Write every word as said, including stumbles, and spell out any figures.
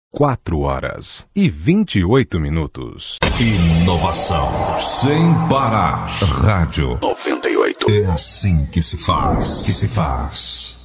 Quatro horas e vinte e oito minutos. Inovação sem parar. Rádio noventa e oito. É assim que se faz. Que se faz.